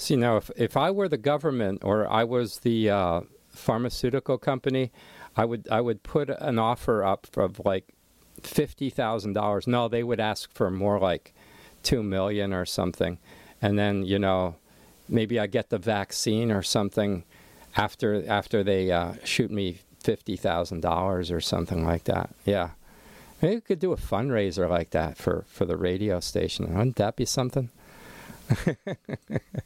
So, if I were the government or I was the pharmaceutical company, I would put an offer up of like $50,000. No, they would ask for more like 2 million or something. And then, maybe I get the vaccine or something after they shoot me $50,000 or something like that. Yeah. Maybe we could do a fundraiser like that for the radio station. Wouldn't that be something?